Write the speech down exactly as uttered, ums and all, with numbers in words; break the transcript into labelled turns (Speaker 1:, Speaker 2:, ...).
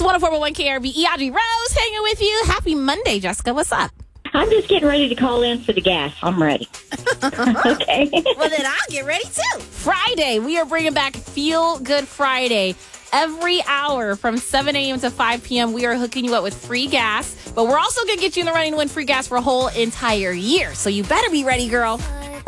Speaker 1: one oh four point one K R B E. Audrey Rose hanging with you. Happy Monday, Jessica. What's up?
Speaker 2: I'm just getting ready to call in for the gas. I'm ready. Okay.
Speaker 3: Well, then I'll get ready, too.
Speaker 1: Friday, we are bringing back Feel Good Friday. Every hour from seven a.m. to five p.m., we are hooking you up with free gas. But we're also going to get you in the running to win free gas for a whole entire year. So you better be ready, girl.